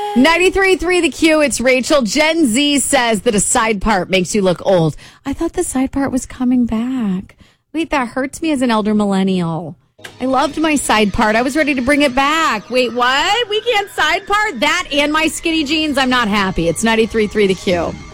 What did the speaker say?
93.3 The Q, it's Rachel. Gen Z says that a side part makes you look old. I thought the side part was coming back. Wait, that hurts me as an elder millennial. I loved my side part. I was ready to bring it back. Wait, what? We can't side part? That and my skinny jeans? I'm not happy. It's 93.3 The Q.